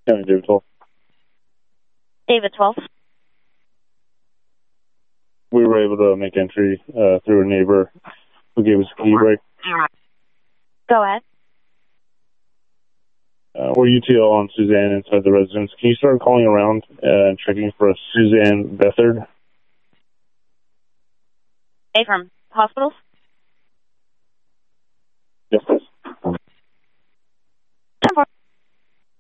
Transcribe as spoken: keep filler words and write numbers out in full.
County David twelve. David twelve. We were able to make entry uh, through a neighbor who gave us a key break. Go ahead. Uh, we're U T L on Suzanne inside the residence. Can you start calling around uh, and checking for a Suzanne Bethard? A from hospitals? Yes.